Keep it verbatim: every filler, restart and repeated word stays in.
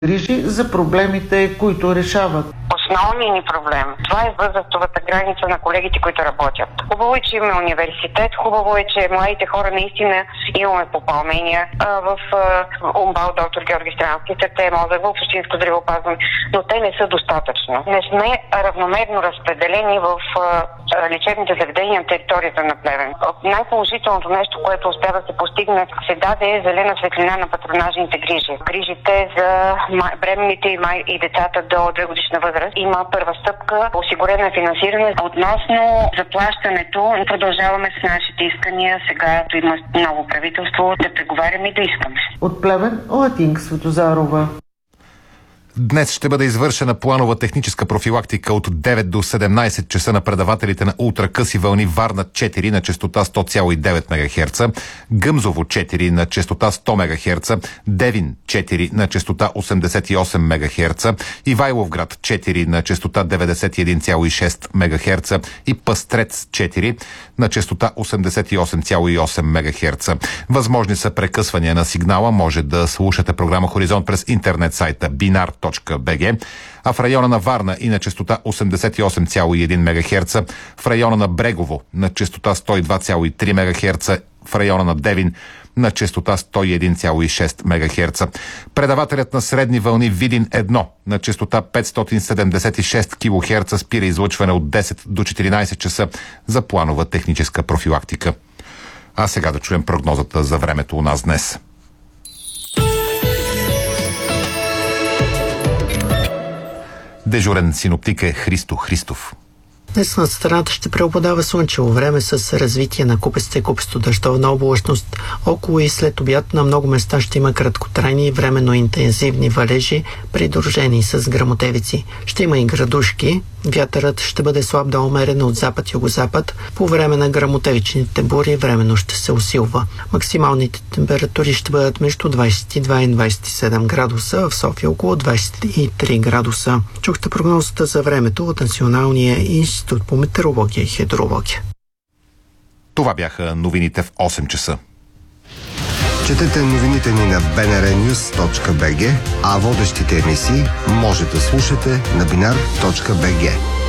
грижи за проблемите, които решават. Основният ни проблем, това е възрастовата граница на колегите, които работят. Хубаво е, че имаме университет, хубаво е, че младите хора наистина имаме попълнения в УМБАЛ доктор Георги Странски, сърце и мозък, в общинско здравеопазване, но те не са достатъчно. Не сме равномерно разпределени в лечебните заведения на територията на Плевен. Най-положителното нещо, което успя да се постигне, се даде зелена светлина на патронажните грижи. Грижите за бременните и, май... и децата до две годишна възраст. Има първа стъпка, осигурено е финансиране. Относно заплащането, продължаваме с нашите искания. Сега има ново правителство, да преговаряме и да искаме. От Плевен, Латинка Светозарова. Днес ще бъде извършена планова техническа профилактика от девет до седемнайсет часа на предавателите на ултракъси вълни Варна четири на честота сто цяло и девет мегахерца, Гъмзово четири на честота сто мегахерца, Девин четири на честота осемдесет и осем мегахерца, Ивайловград четири на честота деветдесет и един цяло и шест мегахерца и Пъстрец четири на честота осемдесет и осем цяло и осем мегахерца. Възможни са прекъсвания на сигнала. Може да слушате програма Хоризонт през интернет сайта Бинар точка би джи, а в района на Варна и на честота осемдесет и осем цяло и един мегахерца, в района на Брегово на честота сто и два цяло и три мегахерца, в района на Девин на честота сто и един цяло и шест мегахерца. Предавателят на средни вълни Видин едно на честота петстотин седемдесет и шест килохерца спира излъчване от десет до четиринайсет часа за планова техническа профилактика. А сега да чуем прогнозата за времето у нас днес. Дежурен синоптик е Христо Христов. Днес над страната ще преобладава слънчево време с развитие на купеста и купесто дъждовна облачност. Около и след обяд на много места ще има краткотрайни и временно интензивни валежи, придружени с гръмотевици. Ще има и градушки. Вятърът ще бъде слаб до умерен от запад-югозапад. По време на гръмотевичните бури временно ще се усилва. Максималните температури ще бъдат между двайсет и два и двайсет и седем градуса, в София около двайсет и три градуса. Чухте прогнозата за времето от Националния институт по метеорология и хидрология. Това бяха новините в осем часа. Четете новините ни на би ен ар нюз точка би джи, а водещите емисии може да слушате на бинар точка би джи.